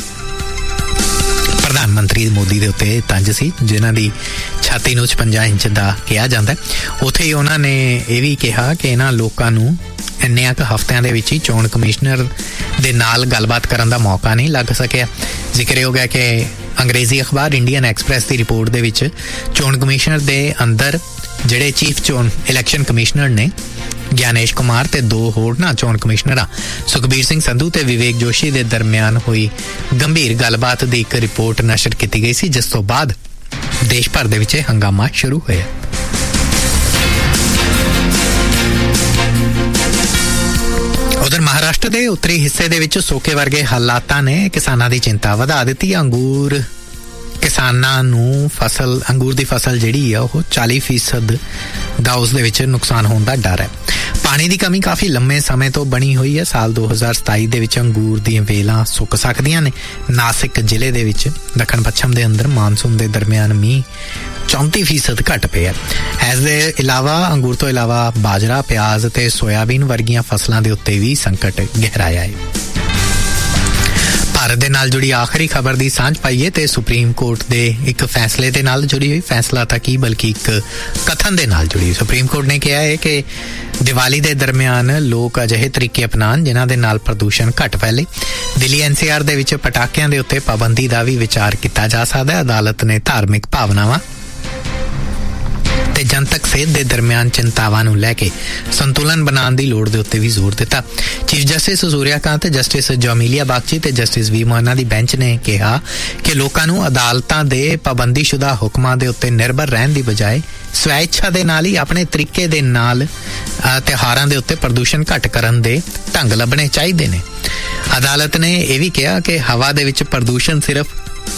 ਪ੍ਰਧਾਨ ਮੰਤਰੀ ਮੋਦੀ ਦੇ ਉੱਤੇ ਤੰਜ ਸੀ ਜਿਨ੍ਹਾਂ ਦੀ ਛਾਤੀ ਨੂੰ ਛਪੰਜਾ ਇੰਚ ਦਾ ਕਿਹਾ ਜਾਂਦਾ। ਉੱਥੇ ਹੀ ਉਹਨਾਂ ਨੇ ਇਹ ਵੀ ਕਿਹਾ ਕਿ ਇਹਨਾਂ ਲੋਕਾਂ ਨੂੰ ਇੰਨਿਆਂ ਕੁ ਹਫ਼ਤਿਆਂ ਦੇ ਵਿੱਚ ਹੀ ਚੋਣ ਕਮਿਸ਼ਨਰ ਦੇ ਨਾਲ ਗੱਲਬਾਤ ਕਰਨ ਦਾ ਮੌਕਾ ਨਹੀਂ ਲੱਗ ਸਕਿਆ। ਜ਼ਿਕਰਯੋਗ ਹੈ ਕਿ ਅੰਗਰੇਜ਼ੀ ਅਖਬਾਰ ਇੰਡੀਅਨ ਐਕਸਪ੍ਰੈਸ ਦੀ ਰਿਪੋਰਟ ਦੇ ਵਿੱਚ ਚੋਣ ਕਮਿਸ਼ਨਰ ਦੇ ਅੰਦਰ ਜਿਹੜੇ ਚੀਫ ਚੋਣ ਇਲੈਕਸ਼ਨ ਕਮਿਸ਼ਨਰ ਨੇ ਗਿਆਨੇਸ਼ ਕੁਮਾਰ ਤੇ ਦੋ ਹੋਰਨਾਂ ਚੋਣ ਕਮਿਸ਼ਨਰਾਂ ਸੁਖਬੀਰ ਸਿੰਘ ਸੰਧੂ ਤੇ ਵਿਵੇਕ ਜੋਸ਼ੀ ਦੇ ਦਰਮਿਆਨ ਹੋਈ ਗੰਭੀਰ ਗੱਲਬਾਤ ਦੀ ਇੱਕ ਰਿਪੋਰਟ ਨਸ਼ਰ ਕੀਤੀ ਗਈ ਸੀ, ਜਿਸ ਤੋਂ ਬਾਅਦ ਦੇਸ਼ ਭਰ ਦੇ ਵਿੱਚ ਹੰਗਾਮਾ ਸ਼ੁਰੂ ਹੋਇਆ। ਉਧਰ ਮਹਾਰਾਸ਼ਟਰ ਦੇ ਉੱਤਰੀ ਹਿੱਸੇ ਦੇ ਵਿੱਚ ਸੋਕੇ ਵਰਗੇ ਹਾਲਾਤਾਂ ਨੇ ਕਿਸਾਨਾਂ ਦੀ ਚਿੰਤਾ ਵਧਾ ਦਿੱਤੀ। ਅੰਗੂਰ ਕਿਸਾਨਾਂ ਨੂੰ ਫਸਲ ਅੰਗੂਰ ਦੀ ਫਸਲ ਜਿਹੜੀ ਆ ਉਹ ਚਾਲੀ ਫੀਸਦ ਦਾ ਉਸ ਦੇ ਵਿੱਚ ਨੁਕਸਾਨ ਹੋਣ ਦਾ ਡਰ ਹੈ। ਪਾਣੀ ਦੀ ਕਮੀ ਕਾਫੀ ਲੰਮੇ ਸਮੇਂ ਤੋਂ ਬਣੀ ਹੋਈ ਹੈ। ਸਾਲ ਦੋ ਹਜ਼ਾਰ ਸਤਾਈ ਦੇ ਵਿੱਚ ਅੰਗੂਰ ਦੀਆਂ ਵੇਲਾਂ ਸੁੱਕ ਸਕਦੀਆਂ ਨੇ। ਨਾਸਿਕ ਜ਼ਿਲ੍ਹੇ ਦੇ ਵਿੱਚ ਦੱਖਣ ਪੱਛਮ ਦੇ ਅੰਦਰ ਮਾਨਸੂਨ ਦੇ ਦਰਮਿਆਨ ਮੀਂਹ ਚੌਂਤੀ ਫੀਸਦ ਘੱਟ ਪਿਆ। ਇਸ ਦੇ ਇਲਾਵਾ ਅੰਗੂਰ ਤੋਂ ਇਲਾਵਾ ਬਾਜਰਾ, ਪਿਆਜ਼ ਤੇ ਸੋਇਆਬੀਨ ਵਰਗੀਆਂ ਫਸਲਾਂ ਦੇ ਉੱਤੇ ਵੀ ਸੰਕਟ ਗਹਿਰਾਇਆ ਹੈ। ਭਾਰਤ ਦੇ ਨਾਲ ਜੁੜੀ ਆਖਰੀ ਖਬਰ ਦੀ ਸਾਂਝ ਪਾਈਏ ਤੇ ਸੁਪਰੀਮ ਕੋਰਟ ਦੇ ਇੱਕ ਫੈਸਲੇ ਦੇ ਨਾਲ ਜੁੜੀ ਹੋਈ। ਫੈਸਲਾ ਤਾਂ ਕੀ ਬਲਕਿ ਇੱਕ ਕਥਨ ਦੇ ਨਾਲ ਜੁੜੀ। ਸੁਪਰੀਮ ਕੋਰਟ ਨੇ ਕਿਹਾ ਹੈ ਕਿ ਦੀਵਾਲੀ ਦੇ ਦਰਮਿਆਨ ਲੋਕ ਅਜਿਹੇ ਤਰੀਕੇ ਅਪਣਾਉਣ ਜਿਨ੍ਹਾਂ ਦੇ ਨਾਲ ਪ੍ਰਦੂਸ਼ਣ ਘੱਟ ਫੈਲੇ। ਦਿੱਲੀ ਐਨ ਸੀ ਆਰ ਦੇ ਵਿੱਚ ਪਟਾਕਿਆਂ ਦੇ ਉੱਤੇ ਪਾਬੰਦੀ ਦਾ ਵੀ ਵਿਚਾਰ ਕੀਤਾ ਜਾ ਸਕਦਾ ਹੈ। ਅਦਾਲਤ ਨੇ ਧਾਰਮਿਕ ਭਾਵਨਾਵਾਂ ਤੇ ਜਨਤਕ ਸਿਹਤ ਦੇ ਦਰਮਿਆਨ ਚਿੰਤਾਵਾਂ ਨੂੰ ਲੈ ਕੇ ਸੰਤੁਲਨ ਬਣਾਉਣ ਦੀ ਲੋੜ ਦੇ ਉੱਤੇ ਵੀ ਜ਼ੋਰ ਦਿੱਤਾ। Chief justice Suryakant, justice ਜੋਮੀਲੀਆ Bagchi ਤੇ ਜਸਟਿਸ ਵੀ ਮੋਹਨਾ ਦੀ ਬੈਂਚ ਨੇ ਕਿਹਾ ਕਿ ਲੋਕਾਂ ਨੂੰ ਅਦਾਲਤਾਂ ਦੇ ਪਾਬੰਦੀਸ਼ੁਦਾ ਹੁਕਮਾਂ ਦੇ ਉੱਤੇ ਨਿਰਭਰ ਰਹਿਣ ਦੀ ਬਜਾਏ ਸਵੈ ਇੱਛਾ ਦੇ ਨਾਲ ਹੀ ਆਪਣੇ ਤਰੀਕੇ ਦੇ ਨਾਲ ਤਿਉਹਾਰਾਂ ਦੇ ਉੱਤੇ ਪ੍ਰਦੂਸ਼ਣ ਘੱਟ ਕਰਨ ਦੇ ਢੰਗ ਲੱਭਣੇ ਚਾਹੀਦੇ ਨੇ। ਅਦਾਲਤ ਨੇ ਇਹ ਵੀ ਕਿਹਾ ਕਿ ਹਵਾ ਦੇ ਵਿੱਚ ਪ੍ਰਦੂਸ਼ਣ ਸਿਰਫ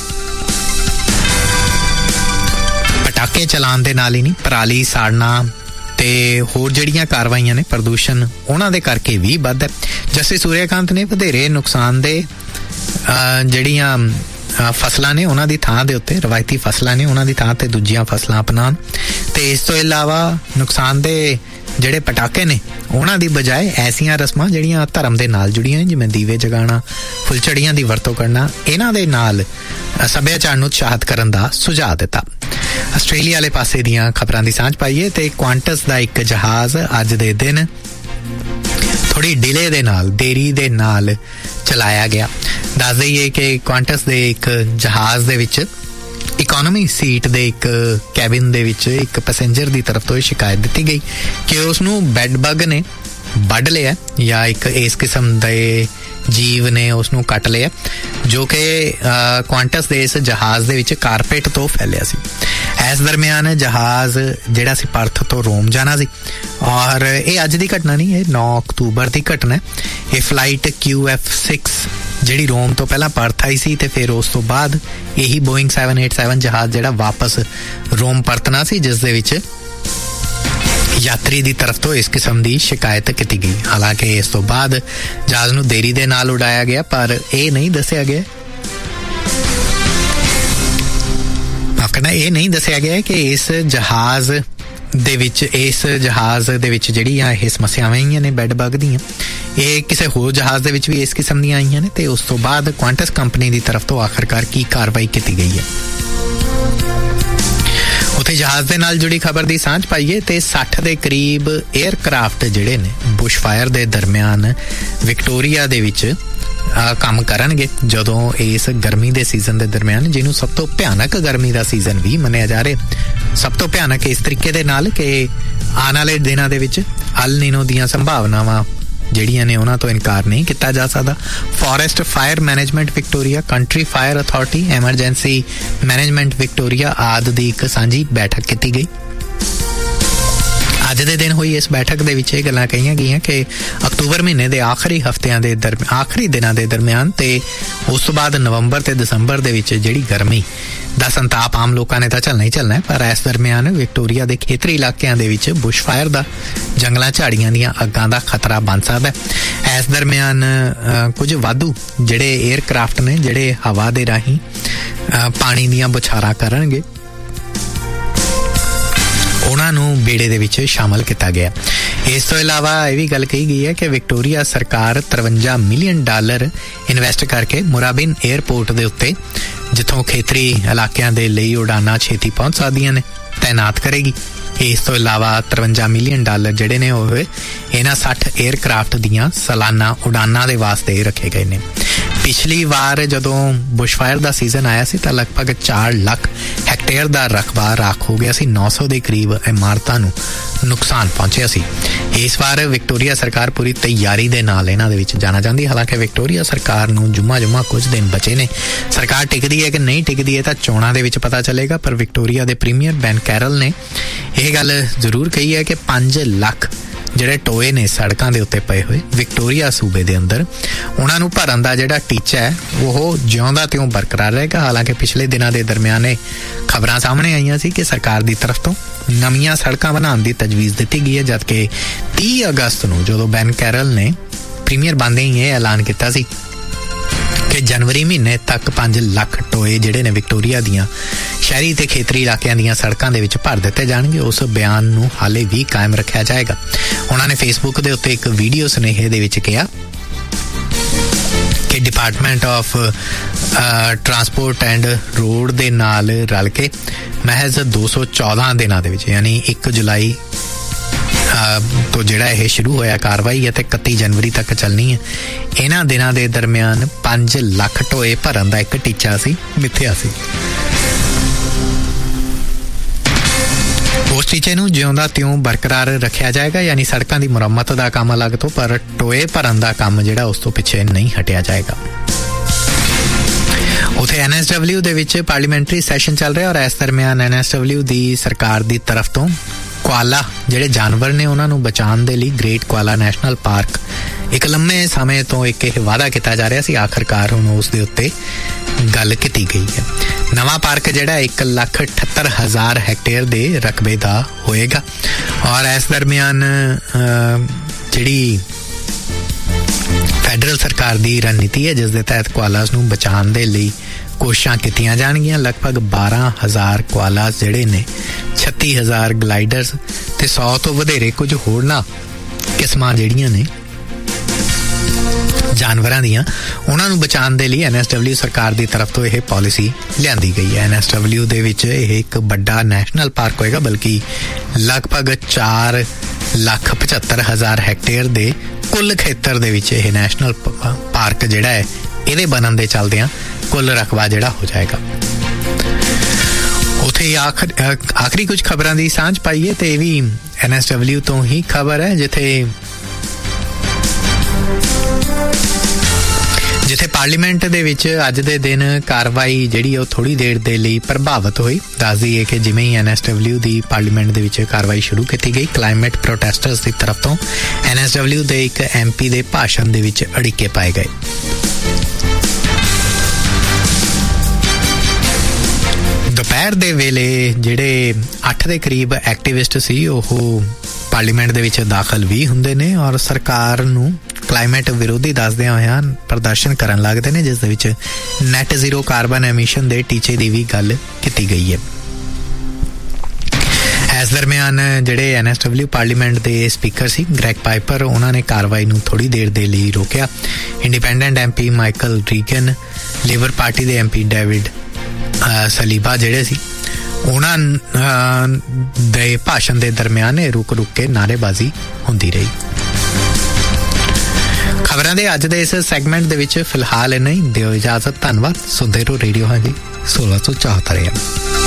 ਪਟਾਕੇ ਚਲਾਉਣ ਦੇ ਨਾਲ ਹੀ ਨਹੀਂ, ਪਰਾਲੀ ਸਾੜਨਾ ਤੇ ਹੋਰ ਜਿਹੜੀਆਂ ਕਾਰਵਾਈਆਂ ਨੇ ਪ੍ਰਦੂਸ਼ਣ ਉਹਨਾਂ ਦੇ ਕਰਕੇ ਵੀ ਵੱਧਦਾ। ਜਸਟਿਸ ਸੂਰਿਆਕਾਂਤ ਨੇ ਵਧੇਰੇ ਨੁਕਸਾਨ ਦੇ ਜਿਹੜੀਆਂ ਫਸਲਾਂ ਨੇ ਉਹਨਾਂ ਦੀ ਥਾਂ ਦੇ ਉੱਤੇ, ਰਵਾਇਤੀ ਫਸਲਾਂ ਨੇ ਉਹਨਾਂ ਦੀ ਥਾਂ ਤੇ ਦੂਜੀਆਂ ਫਸਲਾਂ ਅਪਣਾਉਣ ਤੇ ਇਸ ਤੋਂ ਇਲਾਵਾ ਨੁਕਸਾਨ ਦੇ ਜਿਹੜੇ ਪਟਾਕੇ ਨੇ ਉਹਨਾਂ ਦੀ ਬਜਾਏ ਐਸੀਆਂ ਰਸਮਾਂ ਜਿਹੜੀਆਂ ਧਰਮ ਦੇ ਨਾਲ ਜੁੜੀਆਂ ਜਿਵੇਂ ਦੀਵੇ ਜਗਾਉਣਾ, ਫੁੱਲਝੜੀਆਂ ਦੀ ਵਰਤੋਂ ਕਰਨਾ, ਇਹਨਾਂ ਦੇ ਨਾਲ ਸੱਭਿਆਚਾਰ ਨੂੰ ਉਤਸ਼ਾਹਿਤ ਕਰਨ ਦਾ ਸੁਝਾਅ ਦਿੱਤਾ। ਆਸਟ੍ਰੇਲੀਆ ਵਾਲੇ ਪਾਸੇ ਦੀਆਂ ਖਬਰਾਂ ਦੀ ਸਾਂਝ ਪਾਈਏ ਤੇ ਕੁਆਂਟਸ ਦਾ ਇੱਕ ਜਹਾਜ਼ ਅੱਜ ਦੇ ਦਿਨ ਥੋੜੀ ਡਿਲੇ ਦੇ ਨਾਲ, ਦੇਰੀ ਦੇ ਨਾਲ ਚਲਾਇਆ ਗਿਆ। ਦੱਸ ਦਈਏ ਕਿ ਕੁਆਂਟਸ ਦੇ ਇੱਕ ਜਹਾਜ਼ ਦੇ ਵਿੱਚ ਇਕੋਨਮੀ ਸੀਟ ਦੇ ਇੱਕ ਕੈਬਿਨ ਦੇ ਵਿੱਚ ਇੱਕ ਪੈਸੇਂਜਰ ਦੀ ਤਰਫ ਤੋਂ ਇਹ ਸ਼ਿਕਾਇਤ ਦਿੱਤੀ ਗਈ ਕਿ ਉਸ ਨੂੰ ਬੈੱਡ ਬਗ ਨੇ ਵੱਢ ਲਿਆ ਜਾਂ ਇੱਕ ਇਸ ਕਿਸਮ ਦੇ ਜੀਵ ਨੇ ਉਸ ਨੂੰ ਕੱਟ ਲਿਆ ਜੋ ਕਿ ਕੁਆਂਟਸ ਦੇ ਇਸ ਜਹਾਜ਼ ਦੇ ਵਿੱਚ ਕਾਰਪੇਟ ਤੋਂ ਫੈਲਿਆ ਸੀ। ਇਸ ਦਰਮਿਆਨ ਜਹਾਜ਼ ਜਿਹੜਾ ਸੀ ਪਰਥ ਤੋਂ ਰੋਮ ਜਾਣਾ ਸੀ ਔਰ ਇਹ ਅੱਜ ਦੀ ਘਟਨਾ ਨਹੀਂ, ਇਹ ਨੌ ਅਕਤੂਬਰ ਦੀ ਘਟਨਾ ਹੈ। ਇਹ ਫਲਾਈਟ ਕਿਊ ਐਫ ਸਿਕਸ ਜਿਹੜੀ ਰੋਮ ਤੋਂ ਪਹਿਲਾਂ ਪਰਥ ਆਈ ਸੀ ਤੇ ਫਿਰ ਉਸ ਤੋਂ ਬਾਅਦ ਇਹੀ ਬੋਇੰਗ ਸੈਵਨ ਏਟ ਸੈਵਨ ਜਹਾਜ਼ ਜਿਹੜਾ ਵਾਪਸ ਰੋਮ ਪਰਤਣਾ ਸੀ, ਜਿਸ ਦੇ ਵਿੱਚ ਯਾਤਰੀ ਦੀ ਤਰਫ ਤੋਂ ਇਸ ਕਿਸਮ ਦੀ ਸ਼ਿਕਾਇਤ ਕੀਤੀ ਗਈ। ਹਾਲਾਂਕਿ ਇਸ ਤੋਂ ਬਾਅਦ ਜਹਾਜ਼ ਨੂੰ ਦੇਰੀ ਦੇ ਨਾਲ ਉਡਾਇਆ ਗਿਆ, ਪਰ ਇਹ ਨਹੀਂ ਦੱਸਿਆ ਗਿਆ ਆਪਕਣਾ ਇਹ ਨਹੀਂ ਦੱਸਿਆ ਗਿਆ ਕਿ ਇਸ ਜਹਾਜ਼ ਦੇ ਵਿੱਚ ਇਸ ਜਹਾਜ਼ ਦੇ ਵਿੱਚ ਜਿਹੜੀਆਂ ਇਹ ਸਮੱਸਿਆਵਾਂ ਆਈਆਂ ਨੇ ਬੈੱਡ ਬਗ ਦੀਆਂ, ਇਹ ਕਿਸੇ ਹੋਰ ਜਹਾਜ਼ ਦੇ ਵਿੱਚ ਵੀ ਇਸ ਕਿਸਮ ਦੀਆਂ ਆਈਆਂ ਨੇ ਤੇ ਉਸ ਤੋਂ ਬਾਅਦ ਕੁਆਂਟਸ ਕੰਪਨੀ ਦੀ ਤਰਫ ਤੋਂ ਆਖਰਕਾਰ ਕੀ ਕਾਰਵਾਈ ਕੀਤੀ ਗਈ ਹੈ। ਉੱਥੇ ਜਹਾਜ਼ ਦੇ ਨਾਲ ਜੁੜੀ ਖਬਰ ਦੀ ਸਾਂਝ ਪਾਈਏ ਤੇ ਸੱਠ ਦੇ ਕਰੀਬ ਏਅਰਕ੍ਰਾਫਟ ਜਿਹੜੇ ਨੇ ਬੁਸ਼ ਫਾਇਰ ਦੇ ਦਰਮਿਆਨ ਵਿਕਟੋਰੀਆ ਦੇ ਵਿੱਚ ਕੰਮ ਕਰਨਗੇ ਜਦੋਂ ਇਸ ਗਰਮੀ ਦੇ ਸੀਜ਼ਨ ਦੇ ਦਰਮਿਆਨ, ਜਿਹਨੂੰ ਸਭ ਤੋਂ ਭਿਆਨਕ ਗਰਮੀ ਦਾ ਸੀਜ਼ਨ ਵੀ ਮੰਨਿਆ ਜਾ ਰਿਹਾ। ਸਭ ਤੋਂ ਭਿਆਨਕ ਇਸ ਤਰੀਕੇ ਦੇ ਨਾਲ ਕਿ ਆਉਣ ਵਾਲੇ ਦਿਨਾਂ ਦੇ ਵਿੱਚ ਅਲ ਨੀਨੋ ਦੀਆਂ ਸੰਭਾਵਨਾਵਾਂ ਜਿਹੜੀਆਂ ਨੇ ਉਹਨਾਂ ਤੋਂ ਇਨਕਾਰ ਨਹੀਂ ਕੀਤਾ ਜਾ ਸਕਦਾ। Forest fire management Victoria, country fire authority, emergency management Victoria ਆਦਿ ਦੀ ਇੱਕ ਸਾਂਝੀ ਬੈਠਕ ਕੀਤੀ ਗਈ। ਅੱਜ ਦੇ ਦਿਨ ਹੋਈ ਇਸ ਬੈਠਕ ਦੇ ਵਿੱਚ ਇਹ ਗੱਲਾਂ ਕਹੀਆਂ ਗਈਆਂ ਕਿ ਅਕਤੂਬਰ ਮਹੀਨੇ ਦੇ ਆਖਰੀ ਹਫ਼ਤਿਆਂ ਦੇ ਦਰਮਿਆਨ ਆਖਰੀ ਦਿਨਾਂ ਦੇ ਦਰਮਿਆਨ ਤੇ ਉਸ ਤੋਂ ਬਾਅਦ ਨਵੰਬਰ ਤੇ ਦਸੰਬਰ ਦੇ ਵਿੱਚ ਜਿਹੜੀ ਗਰਮੀ ਦਾ ਸੰਤਾਪ ਆਮ ਲੋਕਾਂ ਨੇ ਤਾਂ ਝੱਲਣਾ ਹੀ ਝੱਲਣਾ ਹੈ, ਪਰ ਇਸ ਦਰਮਿਆਨ ਵਿਕਟੋਰੀਆ ਦੇ ਖੇਤਰੀ ਇਲਾਕਿਆਂ ਦੇ ਵਿੱਚ ਬੁਸ਼ ਫਾਇਰ ਦਾ, ਜੰਗਲਾਂ ਝਾੜੀਆਂ ਦੀਆਂ ਅੱਗਾਂ ਦਾ ਖਤਰਾ ਬਣ ਸਕਦਾ ਹੈ। ਇਸ ਦਰਮਿਆਨ ਕੁਝ ਵਾਧੂ ਜਿਹੜੇ ਏਅਰਕ੍ਰਾਫਟ ਨੇ ਜਿਹੜੇ ਹਵਾ ਦੇ ਰਾਹੀਂ ਪਾਣੀ ਦੀਆਂ ਬੁਛਾਰਾਂ ਕਰਨਗੇ ਉਹਨਾਂ ਨੂੰ ਬੇੜੇ ਦੇ ਵਿੱਚ ਸ਼ਾਮਲ ਕੀਤਾ ਗਿਆ। ਇਸ ਤੋਂ ਇਲਾਵਾ ਇਹ ਵੀ ਗੱਲ ਕਹੀ ਗਈ ਹੈ ਕਿ ਵਿਕਟੋਰੀਆ ਸਰਕਾਰ ਤਰਵੰਜਾ ਮਿਲੀਅਨ ਡਾਲਰ ਇਨਵੈਸਟ ਕਰਕੇ ਮੁਰਾਬਿਨ ਏਅਰਪੋਰਟ ਦੇ ਉੱਤੇ, ਜਿੱਥੋਂ ਖੇਤਰੀ ਇਲਾਕਿਆਂ ਦੇ ਲਈ ਉਡਾਨਾਂ ਛੇਤੀ ਪਹੁੰਚ ਸਕਦੀਆਂ ਨੇ, ਤਾਇਨਾਤ ਕਰੇਗੀ। ਇਸ ਤੋਂ ਇਲਾਵਾ ਤਰਵੰਜਾ ਮਿਲੀਅਨ ਡਾਲਰ ਜਿਹੜੇ ਨੇ ਉਹ ਇਹਨਾਂ ਸੱਠ ਏਅਰਕ੍ਰਾਫਟ ਦੀਆਂ ਸਾਲਾਨਾ ਉਡਾਨਾਂ ਦੇ ਵਾਸਤੇ ਰੱਖੇ ਗਏ ਨੇ। ਪਿਛਲੀ ਵਾਰ ਜਦੋਂ ਬੁਸ਼ ਫਾਇਰ ਦਾ ਸੀਜ਼ਨ ਆਇਆ ਸੀ ਤਾਂ ਲਗਭਗ ਚਾਰ ਲੱਖ ਹੈਕਟੇਅਰ ਦਾ ਰਕਬਾ ਰਾਖ ਹੋ ਗਿਆ ਸੀ। ਨੌ ਸੌ ਦੇ ਕਰੀਬ ਇਮਾਰਤਾਂ ਨੂੰ ਨੁਕਸਾਨ ਪਹੁੰਚਿਆ ਸੀ। ਇਸ ਵਾਰ ਵਿਕਟੋਰੀਆ ਸਰਕਾਰ ਪੂਰੀ ਤਿਆਰੀ ਦੇ ਨਾਲ ਇਹਨਾਂ ਦੇ ਵਿੱਚ ਜਾਣਾ ਚਾਹੁੰਦੀ। ਹਾਲਾਂਕਿ ਵਿਕਟੋਰੀਆ ਸਰਕਾਰ ਨੂੰ ਜੁਮਾ ਜੁਮਾ ਕੁਝ ਦਿਨ ਬਚੇ ਨੇ। ਸਰਕਾਰ ਟਿਕਦੀ ਹੈ ਕਿ ਨਹੀਂ ਟਿਕਦੀ ਹੈ ਤਾਂ ਚੋਣਾਂ ਦੇ ਵਿੱਚ ਪਤਾ ਚੱਲੇਗਾ, ਪਰ ਵਿਕਟੋਰੀਆ ਦੇ ਪ੍ਰੀਮੀਅਰ ਬੈਨ ਕੈਰਲ ਨੇ ਇਹ ਗੱਲ ਜ਼ਰੂਰ ਕਹੀ ਹੈ ਕਿ ਪੰਜ ਲੱਖ ਜਿਹੜੇ ਟੋਏ ਨੇ ਸੜਕਾਂ ਦੇ ਉੱਤੇ ਪਏ ਹੋਏ ਵਿਕਟੋਰੀਆ ਸੂਬੇ ਦੇ ਅੰਦਰ, ਉਹਨਾਂ ਨੂੰ ਭਰਨ ਦਾ ਜਿਹੜਾ ਟੀਚਾ ਹੈ ਉਹ ਜਿਉਂਦਾ ਤਿਉਂ ਬਰਕਰਾਰ ਰਹੇਗਾ। ਹਾਲਾਂਕਿ ਪਿਛਲੇ ਦਿਨਾਂ ਦੇ ਦਰਮਿਆਨ ਇਹ ਖਬਰਾਂ ਸਾਹਮਣੇ ਆਈਆਂ ਸੀ ਕਿ ਸਰਕਾਰ ਦੀ ਤਰਫ ਤੋਂ ਨਵੀਆਂ ਸੜਕਾਂ ਬਣਾਉਣ ਦੀ ਤਜਵੀਜ਼ ਦਿੱਤੀ ਗਈ ਹੈ, ਜਦਕਿ ਤੀਹ ਅਗਸਤ ਨੂੰ ਜਦੋਂ ਬੈਨ ਕੈਰਲ ਨੇ ਪ੍ਰੀਮੀਅਰ ਬਣਦੇ ਹੀ ਇਹ ਐਲਾਨ ਕੀਤਾ ਸੀ ਕਿ ਜਨਵਰੀ ਮਹੀਨੇ ਤੱਕ ਪੰਜ ਲੱਖ ਟੋਏ ਜਿਹੜੇ ਨੇ ਵਿਕਟੋਰੀਆ ਦੀਆਂ ਸ਼ਹਿਰੀ ਤੇ ਖੇਤਰੀ ਇਲਾਕਿਆਂ ਦੀਆਂ ਸੜਕਾਂ ਦੇ ਵਿੱਚ ਭਰ ਦਿੱਤੇ ਜਾਣਗੇ। ਉਸ ਬਿਆਨ ਨੂੰ ਹਾਲੇ ਵੀ ਕਾਇਮ ਰੱਖਿਆ ਜਾਏਗਾ। ਉਹਨਾਂ ਨੇ ਫੇਸਬੁੱਕ ਦੇ ਉੱਤੇ ਇੱਕ ਵੀਡੀਓ ਸੁਨੇਹੇ ਦੇ ਵਿੱਚ ਕਿਹਾ ਕਿ department of transport and road ਦੇ ਨਾਲ ਰਲ ਕੇ ਮਹਿਜ਼ ਦੋ ਸੌ ਚੌਦਾਂ ਦਿਨਾਂ ਦੇ ਵਿੱਚ ਯਾਨੀ ਇੱਕ ਜੁਲਾਈ ਤੋਂ ਜਿਹੜਾ ਇਹ ਸ਼ੁਰੂ ਹੋਇਆ ਕਾਰਵਾਈ ਅਤੇ ਇਕੱਤੀ ਜਨਵਰੀ ਤੱਕ ਚੱਲਣੀ ਹੈ। ਇਹਨਾਂ ਦਿਨਾਂ ਦੇ ਦਰਮਿਆਨ ਪੰਜ ਲੱਖ ਟੋਏ ਭਰਨ ਦਾ ਇੱਕ ਟੀਚਾ ਸੀ ਮਿੱਥਿਆ ਸੀ। ਉਸ ਟੀਚੇ ਨੂੰ ਜਿਉਂਦਾ ਤਿਉਂ ਬਰਕਰਾਰ ਰੱਖਿਆ ਜਾਏਗਾ, ਯਾਨੀ ਸੜਕਾਂ ਦੀ ਮੁਰੰਮਤ ਦਾ ਕੰਮ ਅਲੱਗ ਤੋਂ, ਪਰ ਟੋਏ ਭਰਨ ਦਾ ਕੰਮ ਜਿਹੜਾ ਉਸ ਤੋਂ ਪਿੱਛੇ ਨਹੀਂ ਹਟਿਆ ਜਾਏਗਾ। ਉੱਥੇ ਐਨ ਐਸ ਡਬਲਿਊ ਦੇ ਵਿੱਚ ਪਾਰਲੀਮੈਂਟਰੀ ਸੈਸ਼ਨ ਚੱਲ ਰਿਹਾ ਔਰ ਇਸ ਦਰਮਿਆਨ ਐਨ ਐਸ ਡਬਲਿਊ ਦੀ ਸਰਕਾਰ ਦੀ ਤਰਫ ਤੋਂ ਕੁਆਲਾ ਜਿਹੜੇ ਜਾਨਵਰ ਨੇ ਉਹਨਾਂ ਨੂੰ ਬਚਾਉਣ ਦੇ ਲਈ ਗ੍ਰੇਟ ਕੁਆਲਾ ਨੈਸ਼ਨਲ ਪਾਰਕ ਇੱਕ ਲੰਮੇ ਸਮੇਂ ਤੋਂ ਇੱਕ ਇਹ ਵਾਅਦਾ ਕੀਤਾ ਜਾ ਰਿਹਾ ਸੀ, ਆਖਰਕਾਰ ਹੁਣ ਉਸ ਦੇ ਉੱਤੇ ਗੱਲ ਕੀਤੀ ਗਈ ਹੈ। ਨਵਾਂ ਪਾਰਕ ਜਿਹੜਾ ਇੱਕ ਲੱਖ ਅਠੱਤਰ ਹਜ਼ਾਰ ਹੈਕਟੇਅਰ ਦੇ ਰਕਬੇ ਦਾ ਹੋਏਗਾ ਔਰ ਇਸ ਦਰਮਿਆਨ ਜਿਹੜੀ ਫੈਡਰਲ ਸਰਕਾਰ ਦੀ ਰਣਨੀਤੀ ਹੈ ਜਿਸ ਦੇ ਤਹਿਤ ਕੁਆਲਾਸ ਨੂੰ ਬਚਾਉਣ ਦੇ ਲਈ ਕੋਸ਼ਿਸ਼ਾਂ ਕੀਤੀਆਂ ਜਾਣਗੀਆਂ। ਲਗਭਗ ਬਾਰਾਂ ਹਜ਼ਾਰ ਕੁਆਲਾਸ ਜਿਹੜੇ ਨੇ, ਛੱਤੀ ਹਜ਼ਾਰ ਗਲਾਈਡਰਸ ਤੇ ਸੌ ਤੋਂ ਵਧੇਰੇ ਕੁਝ ਹੋਰਨਾਂ ਕਿਸਮਾਂ ਜਿਹੜੀਆਂ ਨੇ ਜਾਨਵਰਾਂ ਦੀਆਂ, ਉਹਨਾਂ ਨੂੰ ਬਚਾਉਣ ਦੇ ਲਈ ਐਨ ਐਸ ਡਬਲਿਊ ਸਰਕਾਰ ਦੀ ਤਰਫ ਤੋਂ ਇਹ ਪਾਲਿਸੀ ਲਿਆਂਦੀ ਗਈ ਹੈ। ਐਨ ਐਸ ਡਬਲਿਊ ਦੇ ਵਿੱਚ ਇਹ ਇੱਕ ਵੱਡਾ ਨੈਸ਼ਨਲ ਪਾਰਕ ਹੋਏਗਾ, ਬਲਕਿ ਲਗਭਗ ਚਾਰ ਲੱਖ ਪਝੱਤਰ ਹਜ਼ਾਰ ਹੈਕਟੇਅਰ ਦੇ ਕੁੱਲ ਖੇਤਰ ਦੇ ਵਿੱਚ ਇਹ ਨੈਸ਼ਨਲ ਪਾਰਕ ਜਿਹੜਾ ਹੈ ਇਹਦੇ ਬਣਨ ਦੇ ਚੱਲਦਿਆਂ ਕੁੱਲ ਰਕਬਾ ਜਿਹੜਾ ਹੋ ਜਾਏਗਾ। ਉੱਥੇ ਆਖਰ ਆਖਰੀ ਕੁਝ ਖਬਰਾਂ ਦੀ ਸਾਂਝ ਪਾਈਏ ਤੇ ਇਹ ਵੀ ਐਨ ਐਸ ਡਬਲਿਊ ਤੋਂ ਹੀ ਖਬਰ ਹੈ, ਜਿੱਥੇ ਜਿੱਥੇ ਪਾਰਲੀਮੈਂਟ ਦੇ ਵਿੱਚ ਅੱਜ ਦੇ ਦਿਨ ਕਾਰਵਾਈ ਜਿਹੜੀ ਉਹ ਥੋੜ੍ਹੀ ਦੇਰ ਦੇ ਲਈ ਪ੍ਰਭਾਵਿਤ ਹੋਈ। ਦੱਸ ਦਈਏ ਕਿ ਜਿਵੇਂ ਹੀ ਐਨ ਐਸ ਡਬਲਿਊ ਦੀ ਪਾਰਲੀਮੈਂਟ ਦੇ ਵਿੱਚ ਕਾਰਵਾਈ ਸ਼ੁਰੂ ਕੀਤੀ ਗਈ, ਕਲਾਈਮੇਟ ਪ੍ਰੋਟੈਸਟਰਸ ਦੀ ਤਰਫ ਤੋਂ ਐਨ ਐਸ ਡਬਲਿਊ ਦੇ ਇੱਕ ਐਮ ਪੀ ਦੇ ਭਾਸ਼ਣ ਦੇ ਵਿੱਚ ਅੜਿੱਕੇ ਪਾਏ ਗਏ। ਦੁਪਹਿਰ ਦੇ ਵੇਲੇ ਜਿਹੜੇ ਅੱਠ ਦੇ ਕਰੀਬ ਐਕਟਿਵਿਸਟ ਸੀ ਉਹ ਪਾਰਲੀਮੈਂਟ ਦੇ ਵਿੱਚ ਦਾਖਲ ਵੀ ਹੁੰਦੇ ਨੇ ਔਰ ਸਰਕਾਰ ਨੂੰ ਕਲਾਈਮੇਟ ਵਿਰੋਧੀ ਦੱਸਦਿਆਂ ਹੋਇਆਂ ਪ੍ਰਦਰਸ਼ਨ ਕਰਨ ਲੱਗਦੇ ਨੇ, ਜਿਸ ਦੇ ਵਿੱਚ ਨੈਟ ਜ਼ੀਰੋ ਕਾਰਬਨ ਐਮਿਸ਼ਨ ਦੇ ਟੀਚੇ ਦੀ ਵੀ ਗੱਲ ਕੀਤੀ ਗਈ ਹੈ। ਇਸ ਦਰਮਿਆਨ ਜਿਹੜੇ ਐਨ ਐਸ ਡਬਲਿਊ ਪਾਰਲੀਮੈਂਟ ਦੇ ਸਪੀਕਰ ਸੀ ਗ੍ਰੈਗ ਪਾਈਪਰ, ਉਹਨਾਂ ਨੇ ਕਾਰਵਾਈ ਨੂੰ ਥੋੜ੍ਹੀ ਦੇਰ ਦੇ ਲਈ ਰੋਕਿਆ। Independent M P Michael Reagan, labour party ਦੇ ਐਮ ਪੀ ਡੇਵਿਡ ਸਲੀਬਾ ਜਿਹੜੇ ਸੀ, ਉਹਨਾਂ ਦੇ ਭਾਸ਼ਣ ਦੇ ਦਰਮਿਆਨ ਰੁਕ ਰੁਕ ਕੇ ਨਾਅਰੇਬਾਜ਼ੀ ਹੁੰਦੀ ਰਹੀ। ਖਬਰਾਂ ਦੇ ਅੱਜ ਦੇ ਇਸ ਸੈਗਮੈਂਟ ਦੇ ਵਿੱਚ ਫਿਲਹਾਲ ਇੰਨਾ ਹੀ। ਦਿਓ ਇਜਾਜ਼ਤ। ਧੰਨਵਾਦ। ਸੁਣਦੇ ਰਹੋ ਰੇਡੀਓ ਹਾਂਜੀ ਸੋਲਾਂ ਸੌ ਚੌਹੱਤਰ।